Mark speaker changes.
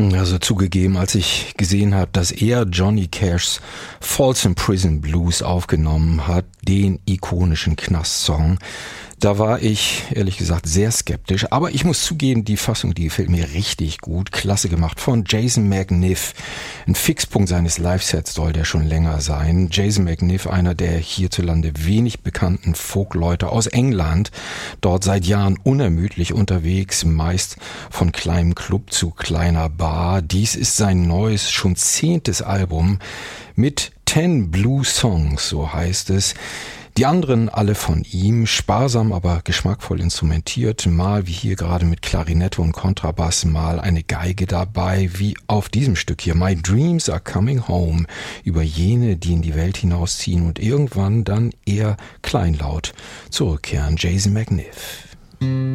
Speaker 1: Also zugegeben, als ich gesehen habe, dass er Johnny Cashs Folsom Prison Blues aufgenommen hat, den ikonischen Knast-Song, da war ich, ehrlich gesagt, sehr skeptisch. Aber ich muss zugeben, die Fassung, die gefällt mir richtig gut. Klasse gemacht von Jason McNiff. Ein Fixpunkt seines Live-Sets soll der schon länger sein. Jason McNiff, einer der hierzulande wenig bekannten Folkleute aus England. Dort seit Jahren unermüdlich unterwegs, meist von kleinem Club zu kleiner Bar. Dies ist sein neues, schon 10. Album mit 10 Blue Songs, so heißt es. Die anderen alle von ihm, sparsam, aber geschmackvoll instrumentiert, mal wie hier gerade mit Klarinette und Kontrabass, mal eine Geige dabei, wie auf diesem Stück hier, My Dreams Are Coming Home, über jene, die in die Welt hinausziehen und irgendwann dann eher kleinlaut zurückkehren. Jason McNiff.